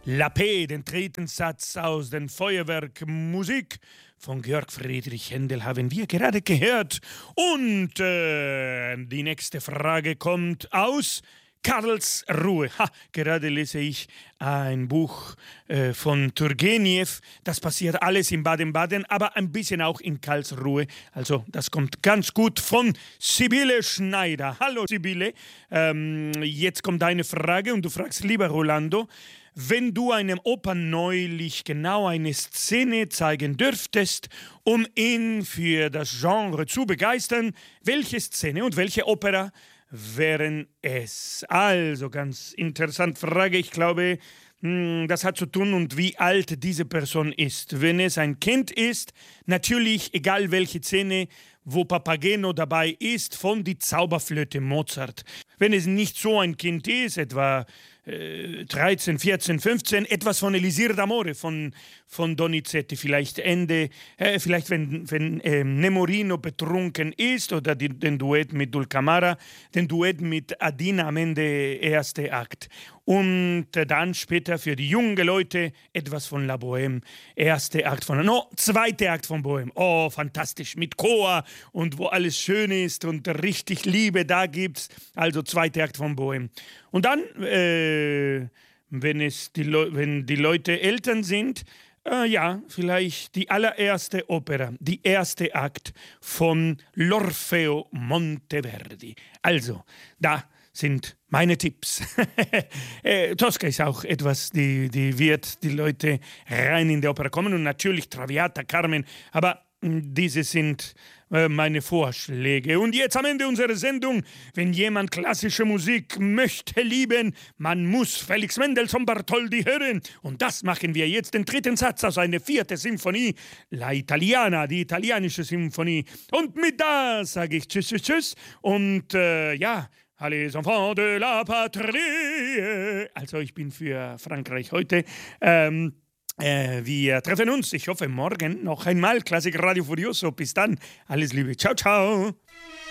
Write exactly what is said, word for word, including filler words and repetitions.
La Paix, den dritten Satz aus dem Feuerwerk Musik von Georg Friedrich Händel haben wir gerade gehört. Und äh, die nächste Frage kommt aus Karlsruhe. Ha, gerade lese ich ein Buch äh, von Turgenev. Das passiert alles in Baden-Baden, aber ein bisschen auch in Karlsruhe. Also das kommt ganz gut von Sibylle Schneider. Hallo Sibylle, ähm, jetzt kommt deine Frage und du fragst, lieber Rolando, wenn du einem Opa neulich genau eine Szene zeigen dürftest, um ihn für das Genre zu begeistern, welche Szene und welche Opera wären es? Also, ganz interessante Frage. Ich glaube, das hat zu tun, und wie alt diese Person ist. Wenn es ein Kind ist, natürlich, egal welche Szene, wo Papageno dabei ist, von die Zauberflöte Mozart. Wenn es nicht so ein Kind ist, etwa äh, dreizehn, vierzehn, fünfzehn, etwas von Elisir d'Amore, von, von Donizetti, vielleicht Ende, äh, vielleicht wenn, wenn äh, Nemorino betrunken ist, oder die, den Duett mit Dulcamara, den Duett mit Adina am Ende, erste Akt. Und äh, dann später für die jungen Leute etwas von La Bohème, erste Akt von, no, zweite Akt von Bohème. Oh, fantastisch, mit Chor und wo alles schön ist und richtig Liebe da gibt's, also zweite Akt von Bohème. Und dann, äh, wenn, es die Le- wenn die Leute Eltern sind, äh, ja, vielleicht die allererste Opera, die erste Akt von L'Orfeo Monteverdi. Also, da sind meine Tipps. äh, Tosca ist auch etwas, die, die wird die Leute rein in die Oper kommen, und natürlich Traviata, Carmen, aber mh, diese sind äh, meine Vorschläge. Und jetzt am Ende unserer Sendung, wenn jemand klassische Musik möchte lieben, man muss Felix Mendelssohn Bartholdy hören, und das machen wir jetzt, den dritten Satz aus einer vierten Symphonie, La Italiana, die italienische Symphonie. Und mit das sage ich tschüss, tschüss, tschüss, und äh, ja, Allez enfants de la patrie. Also ich bin für Frankreich heute. Ähm, äh, wir treffen uns, ich hoffe, morgen noch einmal. Klassik Radio Furioso. Bis dann. Alles Liebe. Ciao, ciao.